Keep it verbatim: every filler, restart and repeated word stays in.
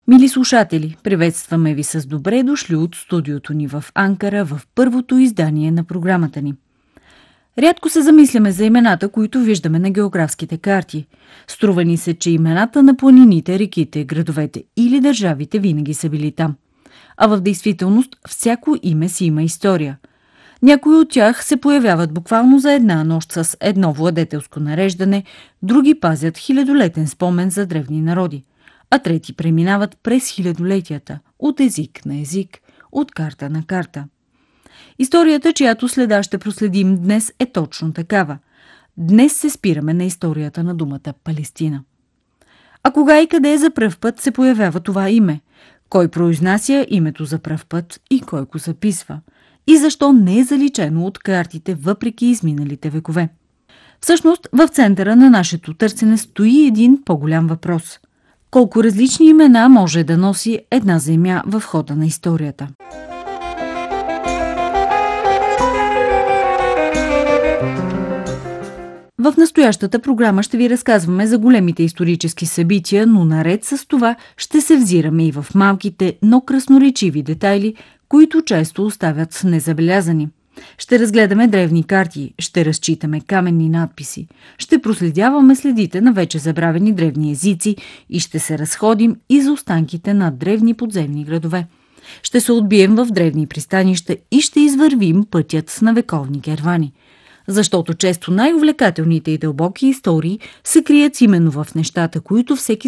Мили слушатели, приветстваме ви с добре дошли от студиото ни в Анкара в първото издание на програмата ни. Рядко се замисляме за имената, които виждаме на географските карти. Струва ни се, че имената на планините, реките, градовете или държавите винаги са били там. А в действителност всяко име си има история. Някои от тях се появяват буквално за една нощ с едно владетелско нареждане, други пазят хилядолетен спомен за древни народи, а трети преминават през хилядолетията, от език на език, от карта на карта. Историята, чиято следа ще проследим днес, е точно такава. Днес се спираме на историята на думата Палестина. А кога и къде за пръв път се появява това име? Кой произнася името за пръв път и кой го записва? И защо не е заличено от картите въпреки изминалите векове? Всъщност, в центъра на нашето търсене стои един по-голям въпрос. Колко различни имена може да носи една земя в хода на историята? В настоящата програма ще ви разказваме за големите исторически събития, но наред с това ще се взираме и в малките, но красноречиви детайли, които често оставят незабелязани. Ще разгледаме древни карти, ще разчитаме каменни надписи, ще проследяваме следите на вече забравени древни езици и ще се разходим из останките на древни подземни градове. Ще се отбием в древни пристанища и ще извървим пътят на вековни кервани. Защото често най-увлекателните и дълбоки истории се крият именно в нещата, които всеки